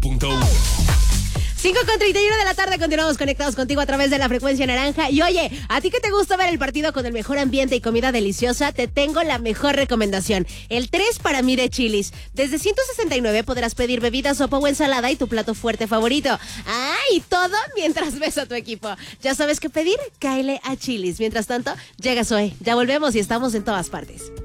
105.1. 5:31 de la tarde, continuamos conectados contigo a través de la frecuencia naranja. Y oye, ¿a ti que te gusta ver el partido con el mejor ambiente y comida deliciosa? Te tengo la mejor recomendación, el 3 para mí de Chili's. Desde 169 podrás pedir bebida, sopa o ensalada y tu plato fuerte favorito. ¡Ah! Y todo mientras ves a tu equipo. Ya sabes qué pedir, cáele a Chili's. Mientras tanto, llega Zoe. Ya volvemos y estamos en todas partes.